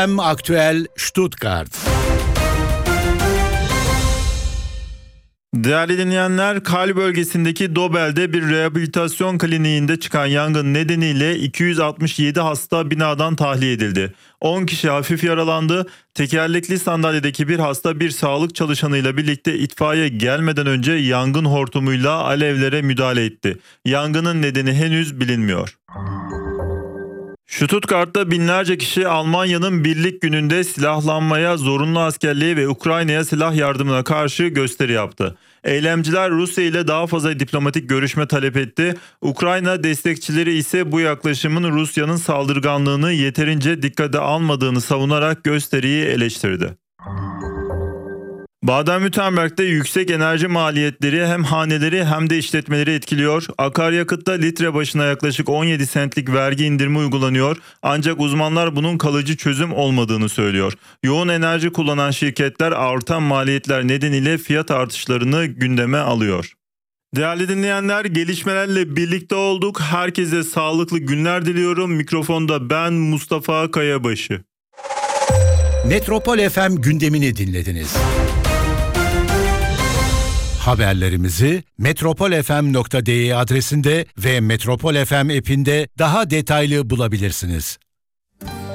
Aktüel Stuttgart. Değerli dinleyenler, Kal bölgesindeki Dobel'de bir rehabilitasyon kliniğinde çıkan yangın nedeniyle 267 hasta binadan tahliye edildi. 10 kişi hafif yaralandı. Tekerlekli sandalyedeki bir hasta bir sağlık çalışanıyla birlikte itfaiye gelmeden önce yangın hortumuyla alevlere müdahale etti. Yangının nedeni henüz bilinmiyor. Stuttgart'ta binlerce kişi Almanya'nın Birlik Günü'nde silahlanmaya, zorunlu askerliğe ve Ukrayna'ya silah yardımına karşı gösteri yaptı. Eylemciler Rusya ile daha fazla diplomatik görüşme talep etti. Ukrayna destekçileri ise bu yaklaşımın Rusya'nın saldırganlığını yeterince dikkate almadığını savunarak gösteriyi eleştirdi. Baden-Württemberg'de yüksek enerji maliyetleri hem haneleri hem de işletmeleri etkiliyor. Akaryakıtta litre başına yaklaşık 17 centlik vergi indirimi uygulanıyor. Ancak uzmanlar bunun kalıcı çözüm olmadığını söylüyor. Yoğun enerji kullanan şirketler artan maliyetler nedeniyle fiyat artışlarını gündeme alıyor. Değerli dinleyenler, gelişmelerle birlikte olduk. Herkese sağlıklı günler diliyorum. Mikrofonda ben Mustafa Kayabaşı. Metropol FM gündemini dinlediniz. Haberlerimizi metropolfm.de adresinde ve Metropol FM app'inde daha detaylı bulabilirsiniz.